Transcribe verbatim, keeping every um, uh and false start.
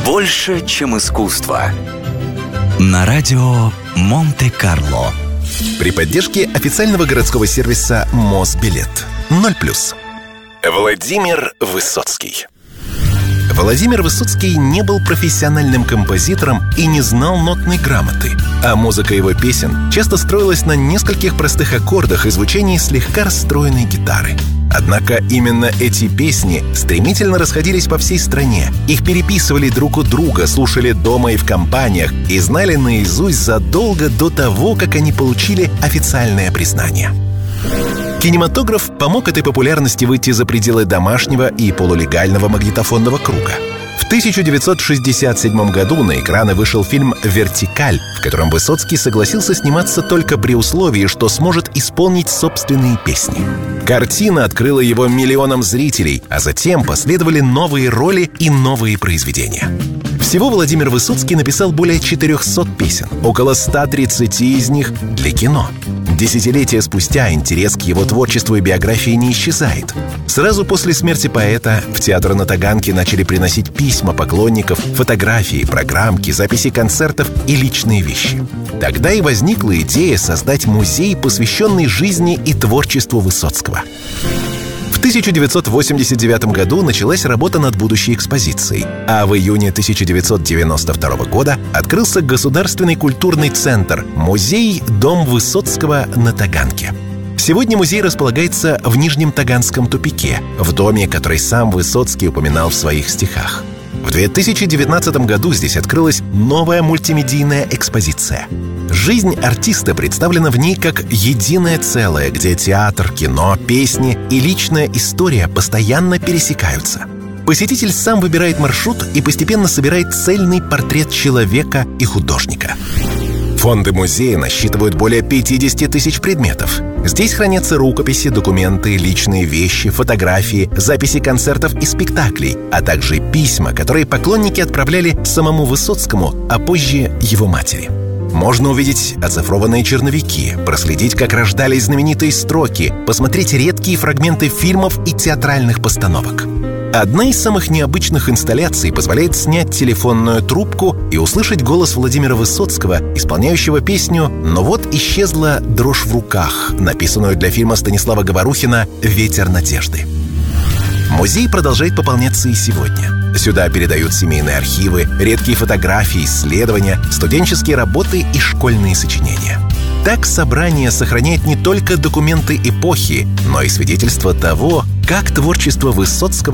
Больше, чем искусство. На радио Монте-Карло. При поддержке официального городского сервиса Мосбилет. Ноль плюс. Владимир Высоцкий. Владимир Высоцкий не был профессиональным композитором и не знал нотной грамоты, а музыка его песен часто строилась на нескольких простых аккордах и звучании слегка расстроенной гитары. Однако именно эти песни стремительно расходились по всей стране. Их переписывали друг у друга, слушали дома и в компаниях и знали наизусть задолго до того, как они получили официальное признание. Кинематограф помог этой популярности выйти за пределы домашнего и полулегального магнитофонного круга. В тысяча девятьсот шестьдесят седьмом году на экраны вышел фильм «Вертикаль», в котором Высоцкий согласился сниматься только при условии, что сможет исполнить собственные песни. Картина открыла его миллионам зрителей, а затем последовали новые роли и новые произведения. Всего Владимир Высоцкий написал более четырехсот песен, около ста тридцати из них для кино. Десятилетия спустя интерес к его творчеству и биографии не исчезает. Сразу после смерти поэта в театр на Таганке начали приносить письма поклонников, фотографии, программки, записи концертов и личные вещи. Тогда и возникла идея создать музей, посвященный жизни и творчеству Высоцкого. В тысяча девятьсот восемьдесят девятом году началась работа над будущей экспозицией, а в июне тысяча девятьсот девяносто второго года открылся Государственный культурный центр «Музей Дом Высоцкого» на Таганке. Сегодня музей располагается в Нижнем Таганском тупике, в доме, который сам Высоцкий упоминал в своих стихах. В две тысячи девятнадцатом году здесь открылась новая мультимедийная экспозиция. Жизнь артиста представлена в ней как единое целое, где театр, кино, песни и личная история постоянно пересекаются. Посетитель сам выбирает маршрут и постепенно собирает цельный портрет человека и художника. Фонды музея насчитывают более пятьдесят тысяч предметов. Здесь хранятся рукописи, документы, личные вещи, фотографии, записи концертов и спектаклей, а также письма, которые поклонники отправляли самому Высоцкому, а позже его матери. Можно увидеть оцифрованные черновики, проследить, как рождались знаменитые строки, посмотреть редкие фрагменты фильмов и театральных постановок. Одна из самых необычных инсталляций позволяет снять телефонную трубку и услышать голос Владимира Высоцкого, исполняющего песню «Но вот исчезла дрожь в руках», написанную для фильма Станислава Говорухина «Ветер надежды». Музей продолжает пополняться и сегодня. Сюда передают семейные архивы, редкие фотографии, исследования, студенческие работы и школьные сочинения. Так собрание сохраняет не только документы эпохи, но и свидетельство того, как творчество Высоцкого